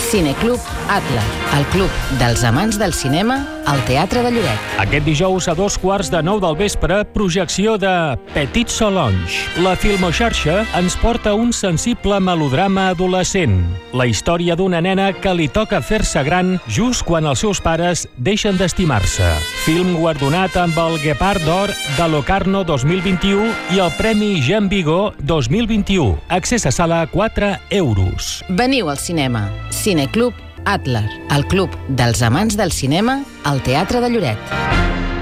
Cineclub Atlas, el club dels amants del cinema al Teatre de Lloret. Aquest dijous a 2:15 del vespre, projecció de Petit Solange. La Filmoxarxa ens porta un sensible melodrama adolescent. La història d'una nena que li toca fer-se gran just quan els seus pares deixen d'estimar-se. Film guardonat amb el Guepard d'Or de Locarno 2021 i el Premi Jean Vigo 2021. Accés a sala a 4 euros. Veniu al cinema. Cineclub Atlas, el club dels amants del cinema al Teatre de Lloret.